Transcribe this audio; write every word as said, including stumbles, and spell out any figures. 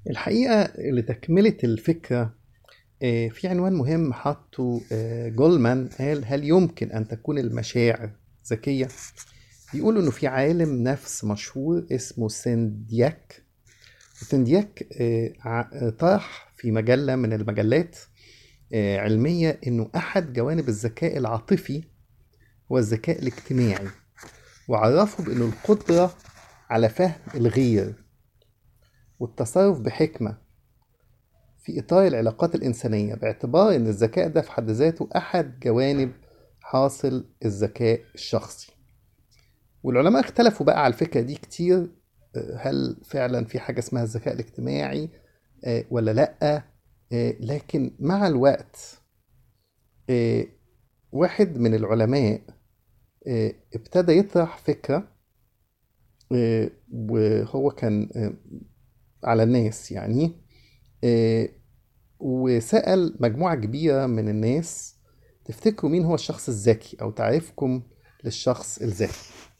الحقيقة لتكملة الفكرة، آه، في عنوان مهم حطه آه، جولمان. قال: هل يمكن أن تكون المشاعر ذكية؟ بيقولوا إنه في عالم نفس مشهور اسمه سندياك. سندياك آه، ع- آه، طرح في مجلة من المجلات آه، علمية إنه أحد جوانب الذكاء العاطفي هو الذكاء الاجتماعي، وعرفه بإنه القدرة على فهم الغير والتصرف بحكمة في إطار العلاقات الإنسانية، باعتبار إن الذكاء ده في حد ذاته أحد جوانب حاصل الذكاء الشخصي. والعلماء اختلفوا بقى على الفكرة دي كتير. آه، هل فعلا في حاجة اسمها الذكاء الاجتماعي آه، ولا لأ؟ آه، لكن مع الوقت آه، واحد من العلماء آه، ابتدى يطرح فكرة، آه، وهو كان آه، على الناس يعني، آه، وسأل مجموعة كبيرة من الناس: تفتكروا مين هو الشخص الذكي، أو تعريفكم للشخص الذكي؟